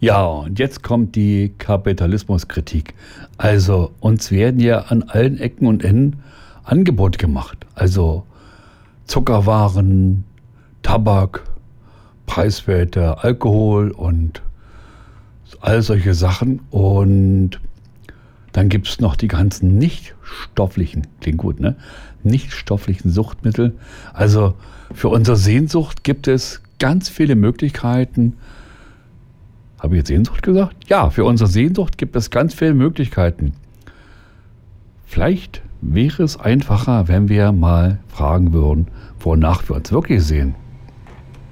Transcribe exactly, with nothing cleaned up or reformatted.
Ja, und jetzt kommt die Kapitalismuskritik. Also uns werden ja an allen Ecken und Enden Angebote gemacht. Also Zuckerwaren, Tabak, preiswerter Alkohol und all solche Sachen. Und dann gibt es noch die ganzen nicht-stofflichen, klingt gut, ne? Nicht-stofflichen Suchtmittel. Also für unsere Sehnsucht gibt es ganz viele Möglichkeiten. Habe ich jetzt Sehnsucht gesagt? Ja, für unsere Sehnsucht gibt es ganz viele Möglichkeiten. Vielleicht wäre es einfacher, wenn wir mal fragen würden, wonach wir uns wirklich sehen.